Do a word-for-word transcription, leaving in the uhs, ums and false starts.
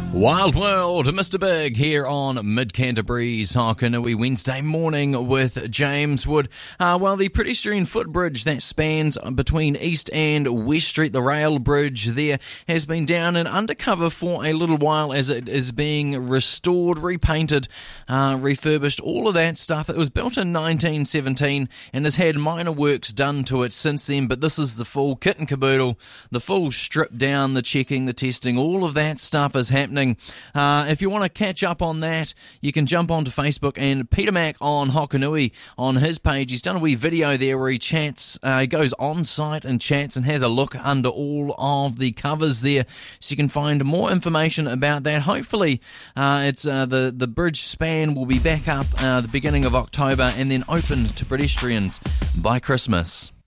Wild World, Mister Big here on Mid-Canterbury's Hokanui Wednesday morning with James Wood. Uh, well, the pedestrian footbridge that spans between East and West Street, the rail bridge there, has been down and undercover for a little while as it is being restored, repainted, uh, refurbished, all of that stuff. It was built in nineteen seventeen and has had minor works done to it since then, but this is the full kit and caboodle, the full strip down, the checking, the testing, all of that stuff is happening. Uh, if you want to catch up on that, you can jump onto Facebook, and Peter Mack on Hokanui on his page, he's done a wee video there where he chats, uh, he goes on site and chats and has a look under all of the covers there, so you can find more information about that. Hopefully uh, it's uh, the, the bridge span will be back up uh, the beginning of October and then opened to pedestrians by Christmas.